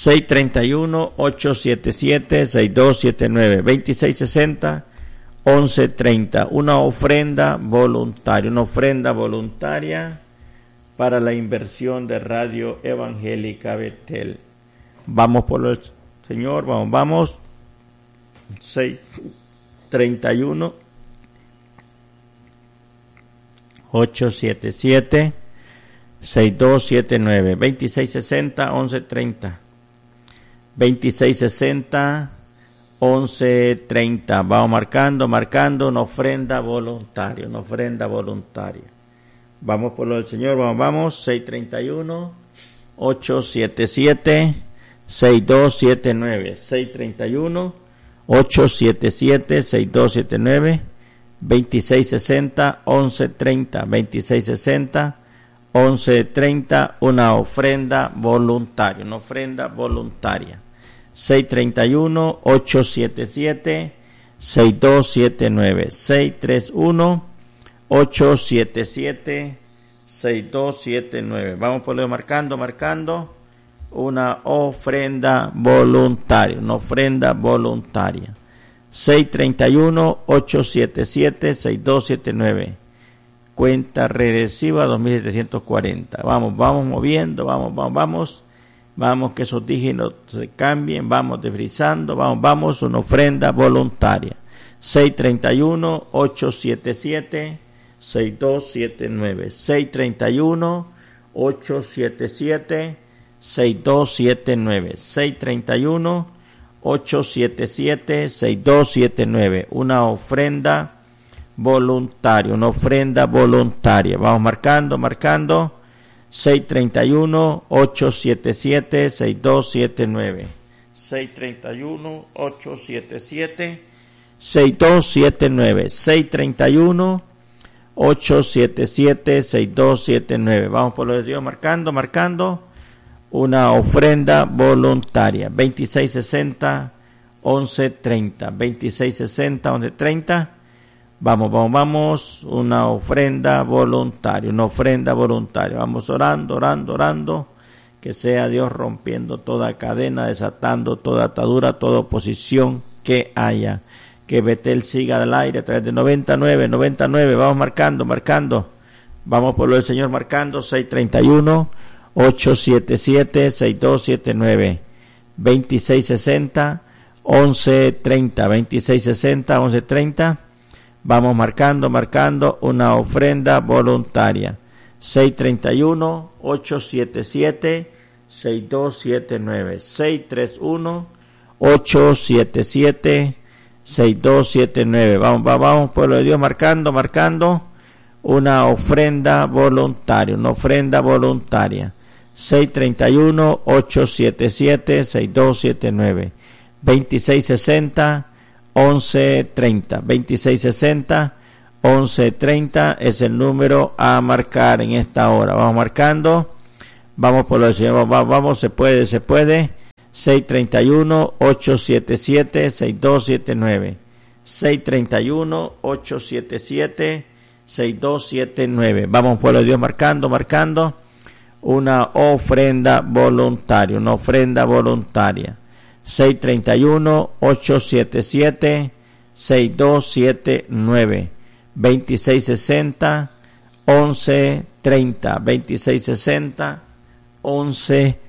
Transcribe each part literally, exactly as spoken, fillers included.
seis tres uno, ocho siete siete, seis dos siete nueve, veintiséis sesenta, once treinta. Una ofrenda voluntaria, una ofrenda voluntaria para la inversión de Radio Evangélica Betel. Vamos por el Señor, vamos, vamos. seis treinta y uno, ocho siete siete, seis dos siete nueve, veintiséis sesenta, once treinta. veintiséis sesenta, once treinta. Vamos marcando, marcando una ofrenda voluntaria, una ofrenda voluntaria. Vamos por lo del Señor, vamos, vamos. seis treinta y uno, ocho siete siete, seis dos siete nueve. seis treinta y uno, ocho siete siete, seis dos siete nueve. veintiséis sesenta, once treinta. veintiséis sesenta, once treinta. Una ofrenda voluntaria, una ofrenda voluntaria. seis treinta y uno, ocho siete siete, seis dos siete nueve. seis treinta y uno, ocho siete siete, seis dos siete nueve. Vamos por lo marcando, marcando. Una ofrenda voluntaria, una ofrenda voluntaria. seis treinta y uno, ocho siete siete, seis dos siete nueve. Cuenta regresiva dos mil setecientos cuarenta. Vamos, vamos moviendo, vamos, vamos, vamos. Vamos que esos dígitos se cambien, vamos desfrizando, vamos, vamos, una ofrenda voluntaria. seis treinta y uno, ocho siete siete, seis dos siete nueve. seis treinta y uno, ocho siete siete, seis dos siete nueve. seis treinta y uno, ocho siete siete, seis dos siete nueve. Una ofrenda voluntaria, una ofrenda voluntaria. Vamos marcando, marcando. seis treinta y uno, ocho siete siete, seis dos siete nueve. seis treinta y uno, ocho siete siete, seis dos siete nueve. seis treinta y uno, ocho siete siete, seis dos siete nueve. Vamos por lo de Dios, marcando, marcando. Una ofrenda voluntaria. veintiséis sesenta, once treinta. veintiséis sesenta, once treinta. Vamos, vamos, vamos, una ofrenda voluntaria, una ofrenda voluntaria. Vamos orando, orando, orando, que sea Dios rompiendo toda cadena, desatando toda atadura, toda oposición que haya. Que Betel siga al aire a través de noventa y nueve, noventa y nueve. Vamos marcando, marcando. Vamos por lo del Señor marcando. seis treinta y uno, ocho siete siete, seis dos siete nueve. veintiséis sesenta, once treinta. veintiséis sesenta, once treinta. Vamos marcando, marcando una ofrenda voluntaria. seis treinta y uno, ocho siete siete, seis dos siete nueve. seis treinta y uno, ocho siete siete, seis dos siete nueve. Vamos, vamos, vamos, pueblo de Dios, marcando, marcando una ofrenda voluntaria, una ofrenda voluntaria. seis treinta y uno, ocho siete siete, seis dos siete nueve. veintiséis sesenta, once treinta. veintiséis sesenta, once treinta es el número a marcar en esta hora. Vamos marcando. Vamos por lo del Señor. Vamos, vamos, se puede, se puede. seis treinta y uno, ocho siete siete, seis dos siete nueve. seis treinta y uno, ocho siete siete, seis dos siete nueve. Vamos por lo de Dios marcando, marcando. Una ofrenda voluntaria, una ofrenda voluntaria. seis treinta y uno, ocho siete siete, seis dos siete nueve. veintiséis sesenta, once treinta. veintiséis sesenta, once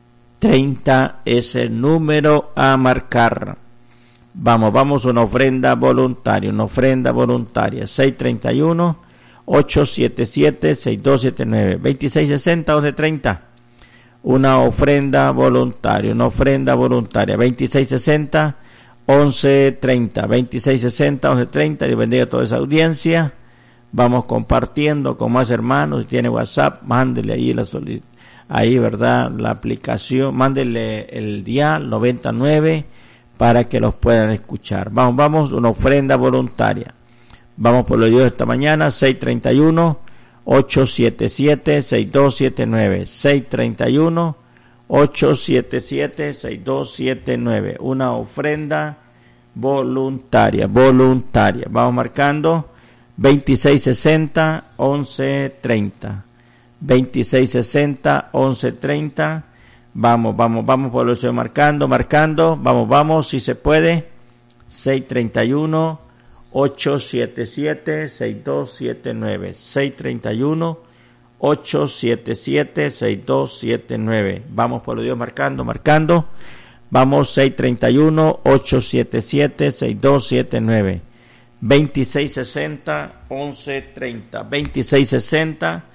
treinta es el número a marcar. Vamos, vamos, una ofrenda voluntaria, una ofrenda voluntaria. seis treinta y uno, ocho siete siete, seis dos siete nueve. veintiséis sesenta, once treinta. Una ofrenda voluntaria, una ofrenda voluntaria. veintiséis sesenta, once treinta. veintiséis sesenta, once treinta. Dios bendiga a toda esa audiencia. Vamos compartiendo con más hermanos. Si tiene WhatsApp, mándele ahí la solicitud. Ahí, ¿verdad? La aplicación. Mándele el dial noventa y nueve para que los puedan escuchar. Vamos, vamos, una ofrenda voluntaria. Vamos por lo de Dios esta mañana. seis treinta y uno, ocho siete siete, seis dos siete nueve. seis treinta y uno, ocho siete siete, seis dos siete nueve. Una ofrenda voluntaria, voluntaria. Vamos marcando. veintiséis sesenta, once treinta. veintiséis sesenta, once treinta. Vamos, vamos, vamos, pueblo del Señor, marcando, marcando. Vamos, vamos, si se puede. seis treinta y uno, ocho siete siete, seis dos siete nueve. seis treinta y uno, ocho siete siete, seis dos siete nueve. Vamos, pueblo de Dios, marcando, marcando. Vamos, seis treinta y uno, ocho siete siete, seis dos siete nueve. veintiséis sesenta, once treinta. veintiséis sesenta,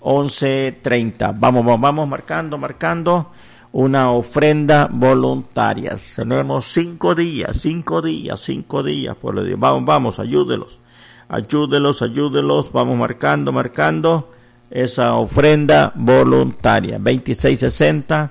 once treinta. Vamos, vamos, vamos, marcando, marcando. Una ofrenda voluntaria. Tenemos cinco días, cinco días, cinco días, pueblo de Dios. Vamos, vamos, ayúdelos. Ayúdelos, ayúdelos. Vamos marcando, marcando esa ofrenda voluntaria. veintiséis sesenta,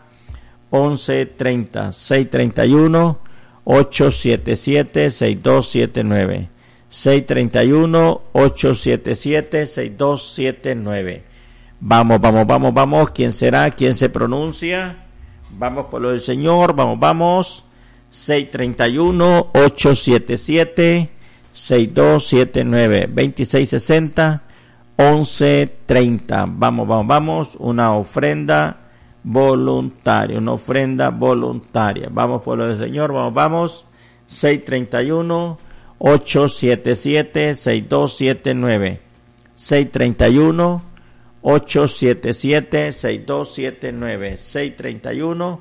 once treinta. seis treinta y uno, ocho siete siete, seis dos siete nueve. seis treinta y uno, ocho siete siete, seis dos siete nueve. Vamos, vamos, vamos, vamos. ¿Quién será? ¿Quién se pronuncia? Vamos por lo del Señor. Vamos, vamos. seis treinta y uno, ocho siete siete, seis dos siete nueve. veintiséis sesenta, once treinta. Vamos, vamos, vamos. Una ofrenda voluntaria. Una ofrenda voluntaria. Vamos por lo del Señor. Vamos, vamos. seis treinta y uno, ocho siete siete, seis dos siete nueve. seis treinta y uno, ocho siete siete, seis dos siete nueve. seis treinta y uno,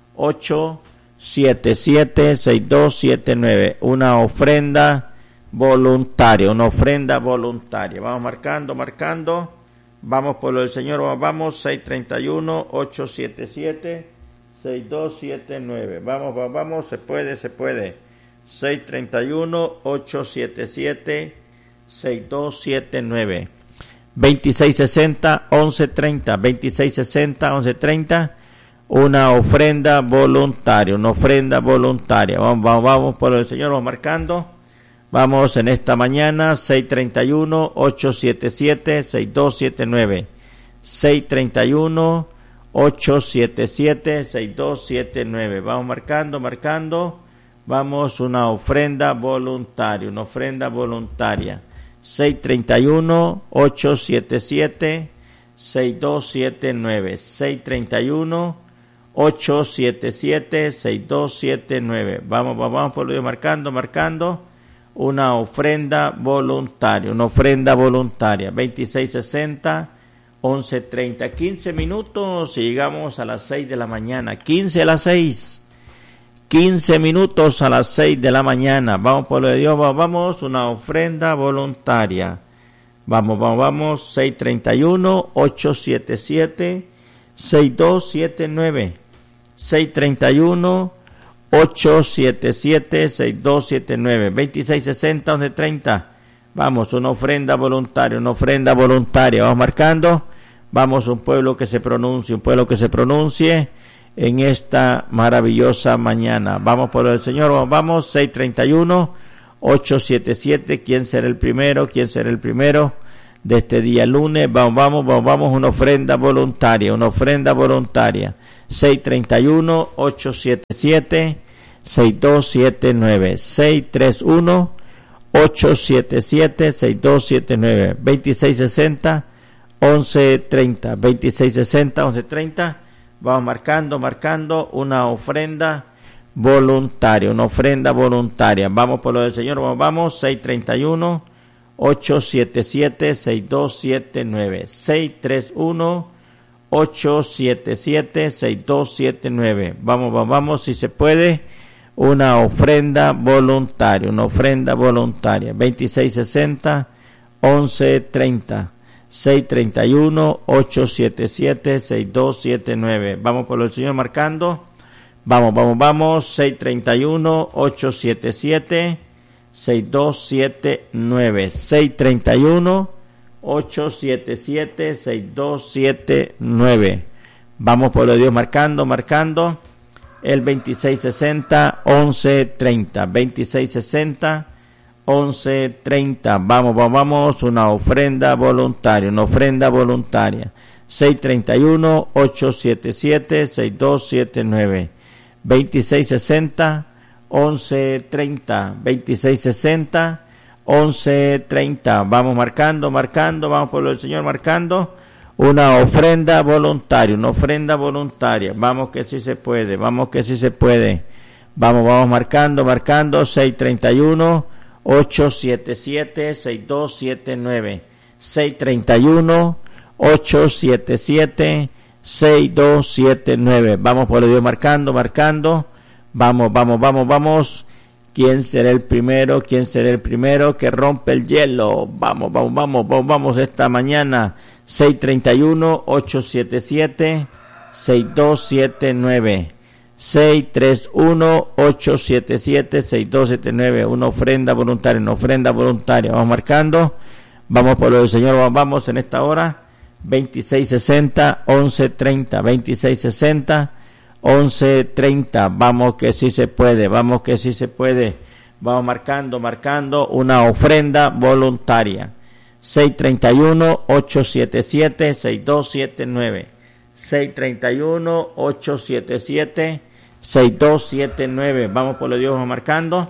ocho siete siete, seis dos siete nueve. Una ofrenda voluntaria, una ofrenda voluntaria. Vamos marcando, marcando. Vamos por lo del Señor, vamos. seis treinta y uno, ocho siete siete, seis dos siete nueve. Vamos, vamos, vamos. Se puede, se puede. seis treinta y uno, ocho siete siete, seis dos siete nueve. veintiséis sesenta, once treinta. veintiséis sesenta, once treinta. Una ofrenda voluntaria, una ofrenda voluntaria. Vamos, vamos, vamos por el Señor, vamos marcando. Vamos en esta mañana, seis treinta y uno, ocho siete siete, seis dos siete nueve. seis treinta y uno, ocho siete siete, seis dos siete nueve. Vamos marcando, marcando. Vamos, una ofrenda voluntaria, una ofrenda voluntaria. seis treinta y uno, ocho siete siete, seis dos siete nueve. seis treinta y uno, ocho siete siete, seis dos siete nueve. Vamos, vamos, vamos por lo Dios, marcando, marcando. Una ofrenda voluntaria, una ofrenda voluntaria. veintiséis sesenta, once treinta. quince minutos y llegamos a las seis de la mañana. quince a las seis. quince minutos a las seis de la mañana. Vamos por lo de Dios, vamos, vamos, una ofrenda voluntaria. Vamos, vamos, vamos, seis treinta y uno, ocho siete siete, seis dos siete nueve. seis treinta y uno, ocho siete siete, seis dos siete nueve. veintiséis sesenta, once treinta. Vamos, una ofrenda voluntaria, una ofrenda voluntaria. Vamos marcando. Vamos, un pueblo que se pronuncie, un pueblo que se pronuncie en esta maravillosa mañana. Vamos por el Señor, vamos, vamos, seis treinta y uno, ocho siete siete, ¿quién será el primero? ¿Quién será el primero de este día lunes? Vamos, vamos, vamos, vamos, una ofrenda voluntaria, una ofrenda voluntaria. seis treinta y uno, ocho siete siete, seis dos siete nueve. seis treinta y uno, ocho siete siete, seis dos siete nueve. veintiséis sesenta, once treinta. veintiséis sesenta, once treinta. Vamos marcando, marcando una ofrenda voluntaria, una ofrenda voluntaria. Vamos por lo del Señor, vamos, vamos, seis treinta y uno, ocho siete siete, seis dos siete nueve. seis treinta y uno, ocho siete siete, seis dos siete nueve. Vamos, vamos, vamos, si se puede, una ofrenda voluntaria, una ofrenda voluntaria. veintiséis sesenta, once treinta. seis treinta y uno, ocho siete siete, seis dos siete nueve. Vamos por el Señor marcando. Vamos, vamos, vamos. seis treinta y uno, ocho siete siete, seis dos siete nueve. seis treinta y uno, ocho siete siete, seis dos siete nueve. Vamos por el Dios marcando, marcando. El veintiséis sesenta, once treinta. veintiséis sesenta, once treinta. Vamos, vamos, vamos, una ofrenda voluntaria, una ofrenda voluntaria. seis treinta y uno, ocho siete siete, seis dos siete nueve. veintiséis sesenta, once treinta. veintiséis sesenta, once treinta. Vamos marcando, marcando, vamos por el Señor marcando. una ofrenda voluntaria, una ofrenda voluntaria. Vamos que sí se puede, vamos que sí se puede. Vamos, vamos marcando, marcando, seis treinta y uno, ocho siete siete, seis dos siete nueve. seis treinta y uno, ocho siete siete, seis dos siete nueve. Vamos por el Dios marcando, marcando. Vamos, vamos, vamos, vamos. ¿Quién será el primero? ¿Quién será el primero que rompe el hielo? Vamos, vamos, vamos, vamos, vamos esta mañana. seis treinta y uno, ocho siete siete, seis dos siete nueve. seis treinta y uno, ocho siete siete, seis dos siete nueve. Una ofrenda voluntaria, una ofrenda voluntaria. Vamos marcando. Vamos por lo del Señor, vamos, vamos en esta hora. veintiséis sesenta, once treinta. veintiséis sesenta, once treinta. Vamos que sí se puede, vamos que sí se puede. Vamos marcando, marcando una ofrenda voluntaria. seis treinta y uno, ocho siete siete, seis dos siete nueve. seis treinta y uno, ocho siete siete, seis dos siete nueve. Vamos por lo Dios, vamos marcando.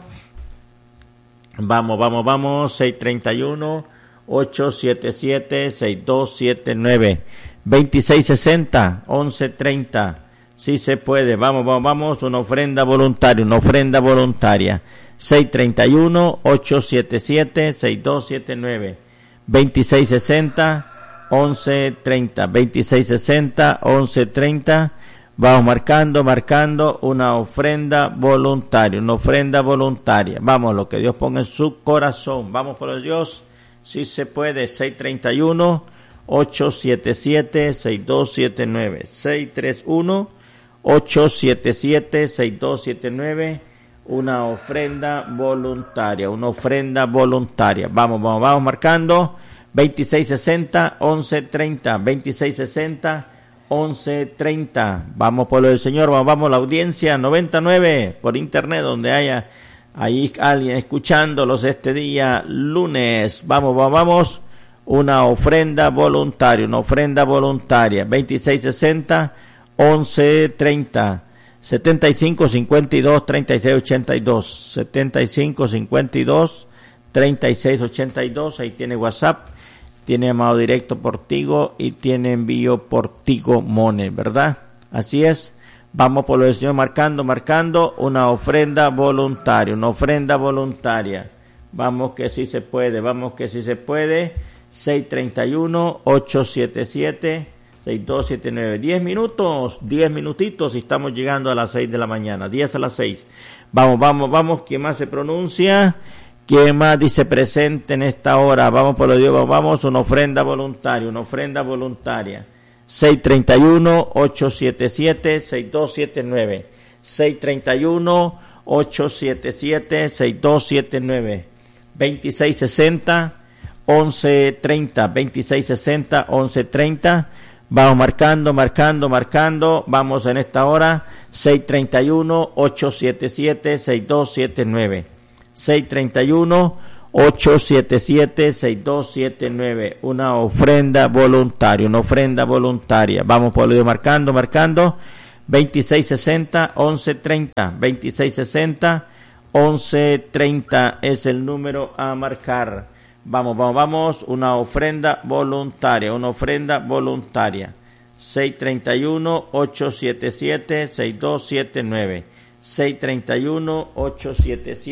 Vamos, vamos, vamos. seis treinta y uno, ocho siete siete, seis dos siete nueve. veintiséis sesenta, once treinta. Sí se puede. Vamos, vamos, vamos. Una ofrenda voluntaria, una ofrenda voluntaria. seis treinta y uno, ocho siete siete, seis dos siete nueve. veintiséis sesenta, once treinta. veintiséis sesenta, once treinta. Vamos marcando, marcando una ofrenda voluntaria, una ofrenda voluntaria. Vamos, lo que Dios ponga en su corazón. Vamos por Dios. Si se puede. seis treinta y uno, ocho siete siete, seis dos siete nueve. seis treinta y uno, ocho siete siete, seis dos siete nueve. Una ofrenda voluntaria, una ofrenda voluntaria. Vamos, vamos, vamos marcando. veintiséis sesenta, once treinta. veintiséis sesenta, once treinta. Vamos por lo del Señor, vamos, vamos la audiencia noventa y nueve por internet, donde haya ahí alguien escuchándolos este día lunes. Vamos, vamos, vamos. Una ofrenda voluntaria, una ofrenda voluntaria. veintiséis sesenta, once treinta. setenta y cinco cincuenta y dos treinta y seis ochenta y dos. setenta y cinco cincuenta y dos treinta y seis ochenta y dos. Ahí tiene WhatsApp, tiene llamado directo por Tigo y tiene envío por Tigo Money, ¿verdad? Así es. Vamos por lo del Señor marcando, marcando una ofrenda voluntaria, una ofrenda voluntaria. Vamos que sí se puede, vamos que sí se puede. seis treinta y uno, ocho siete siete, seis dos siete nueve. diez minutos, diez minutitos y estamos llegando a las seis de la mañana. diez a las seis. Vamos, vamos, vamos. ¿Quién más se pronuncia? ¿Quién más dice presente en esta hora? Vamos por lo Dios, vamos, vamos. Una ofrenda voluntaria, una ofrenda voluntaria. seis treinta y uno, ocho siete siete, seis dos siete nueve. seis treinta y uno, ocho siete siete, seis dos siete nueve. veintiséis sesenta, once treinta. veintiséis sesenta, once treinta. Vamos marcando, marcando, marcando. Vamos en esta hora. seis treinta y uno, ocho siete siete, seis dos siete nueve. seis treinta y uno, ocho siete siete, seis dos siete nueve. Una ofrenda voluntaria, una ofrenda voluntaria. Vamos por lo Dios marcando, marcando. veintiséis sesenta, once treinta. veintiséis sesenta, once treinta es el número a marcar. Vamos, vamos, vamos. Una ofrenda voluntaria, una ofrenda voluntaria. seis treinta y uno, ocho siete siete, seis dos siete nueve. seis treinta y uno, ocho siete siete.